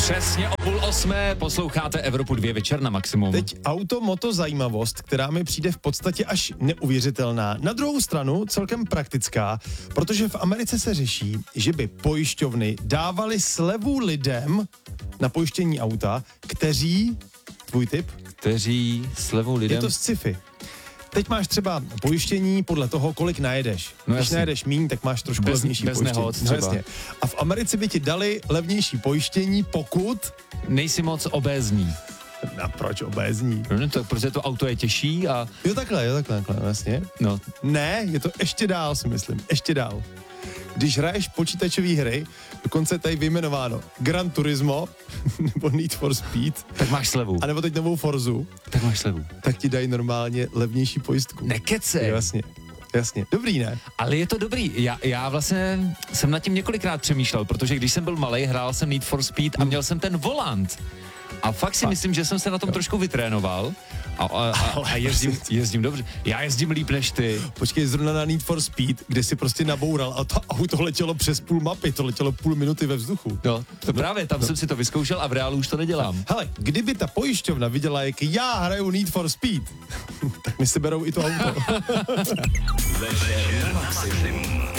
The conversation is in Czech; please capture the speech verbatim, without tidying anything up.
Přesně o půl osmé posloucháte Evropu dva večer na Maximum. Teď auto, moto zajímavost, která mi přijde v podstatě až neuvěřitelná. Na druhou stranu celkem praktická, protože v Americe se řeší, že by pojišťovny dávaly slevu lidem na pojištění auta, kteří, tvůj tip? Kteří slevou lidem... Je to z sci-fi. Teď máš třeba pojištění podle toho, kolik najedeš. No Když jasně. najedeš míň, tak máš trošku Bez- levnější bez pojištění. nehod No, třeba. jasně. A v Americe by ti dali levnější pojištění, pokud... Nejsi moc obézní. A proč obézní? No, to, protože to auto je těžší a... Jo takhle, jo takhle, takhle, jasně. No, Ne, je to ještě dál, si myslím, ještě dál. Když hraješ počítačové hry, dokonce je tady vyjmenováno Gran Turismo, nebo Need for Speed, tak máš slevu. anebo teď novou Forzu, Tak máš slevu. tak ti dají normálně levnější pojistku. Nekecej. Jo, jasně, jasně. Dobrý, ne? Ale je to dobrý. Já, já vlastně jsem nad tím několikrát přemýšlel, protože když jsem byl malej, hrál jsem Need for Speed a měl jsem ten volant. A fakt si myslím, že jsem se na tom trošku vytrénoval a, a, a, a jezdím, jezdím dobře. Já jezdím líp než ty. Počkej, zrovna na Need for Speed, kde si prostě naboural a to auto letělo přes půl mapy, to letělo půl minuty ve vzduchu. No, to právě, tam no. jsem si to vyzkoušel a v reálu už to nedělám. Hele, kdyby ta pojišťovna viděla, jak já hraju Need for Speed, tak mi si berou i to auto. Večer na Maximum.